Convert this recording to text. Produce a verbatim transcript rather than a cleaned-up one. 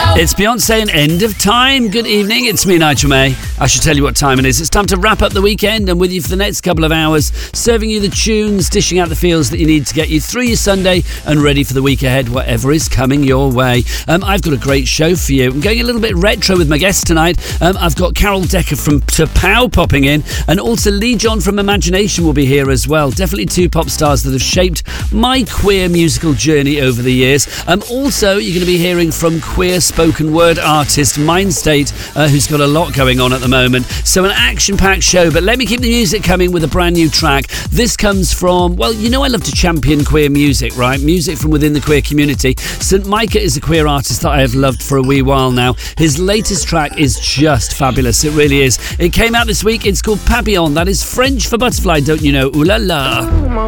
It's Beyonce and End of Time. Good evening, it's me, Nigel May. I should tell you what time it is. It's time to wrap up the weekend and with you for the next couple of hours, serving you the tunes, dishing out the feels that you need to get you through your Sunday and ready for the week ahead, whatever is coming your way. Um, I've got a great show for you. I'm going a little bit retro with my guest tonight. Um, I've got Carol Decker from T'Pau popping in, and also Lee John from Imagination will be here as well. Definitely two pop stars that have shaped my queer musical journey over the years. Um, also, you're going to be hearing from queer spoken word artist Mindstate, uh, who's got a lot going on at the moment. So an action-packed show, but let me keep the music coming with a brand new track. This comes from, well, you know I love to champion queer music, right? Music from within the queer community. Saint Micah is a queer artist that I have loved for a wee while now. His latest track is just fabulous. It really is. It came out this week. It's called Papillon. That is French for butterfly, don't you know? Ooh la la. Oh, my